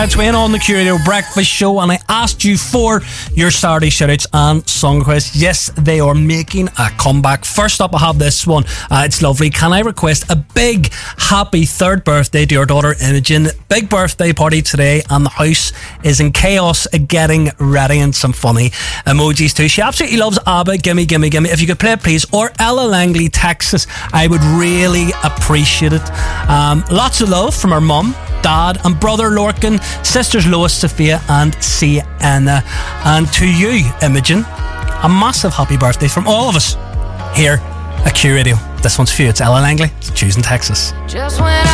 It's Wayne on the Curator Breakfast Show, and I asked you for your Saturday shoutouts and song requests. Yes, they are making a comeback. First up, I have this one. It's lovely. Can I request a big happy 3rd birthday to your daughter Imogen? Big birthday party today, and the house is in chaos, getting ready, and some funny emojis too. She absolutely loves ABBA. Gimme, gimme, gimme. If you could play it, please. Or Ella Langley, Texas. I would really appreciate it. Lots of love from her mum, dad and brother Lorcan, sisters Lois, Sophia and Sienna. And to you, Imogen, a massive happy birthday from all of us here at Q Radio. This one's for you. It's Ella Langley. It's Tuesday in Texas. Just when